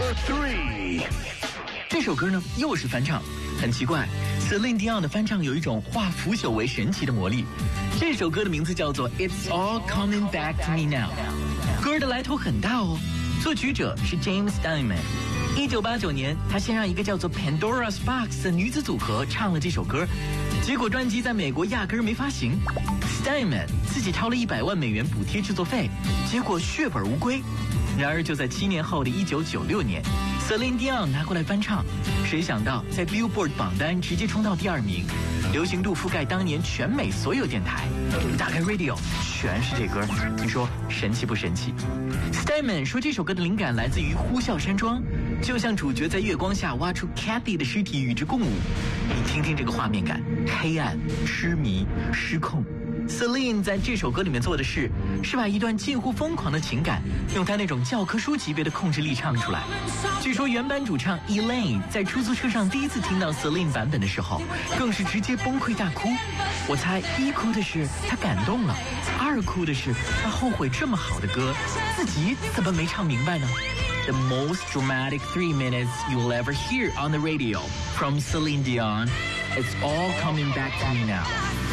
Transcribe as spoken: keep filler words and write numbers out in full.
three。 这首歌呢又是翻唱，很奇怪 ，Celine Dion 的翻唱有一种化腐朽为神奇的魔力。这首歌的名字叫做《It's All Coming Back to Me Now》，歌的来头很大哦，作曲者是 James Steinman。一九八九年，他先让一个叫做 Pandora's Box 的女子组合唱了这首歌，结果专辑在美国压根儿没发行。Steinman 自己掏了一百万美元补贴制作费，结果血本无归。然而就在七年后的一九九六年 ，Celine Dion 拿过来翻唱，谁想到在 Billboard 榜单直接冲到第二名，流行度覆盖当年全美所有电台，打开 Radio 全是这歌，你说神奇不神奇 ？Steinman 说这首歌的灵感来自于呼啸山庄，就像主角在月光下挖出 Kathy 的尸体与之共舞，你听听这个画面感，黑暗、痴迷、失控。Celine 在这首歌里面做的事，是把一段近乎疯狂的情感，用她那种教科书级别的控制力唱出来。据说原版主唱 Elaine 在出租车上第一次听到 Celine 版本的时候，更是直接崩溃大哭。我猜一哭的是她感动了，二哭的是她后悔这么好的歌，自己怎么没唱明白呢？ The most dramatic three minutes you'll ever hear on the radio from Celine Dion. It's all coming back to me now.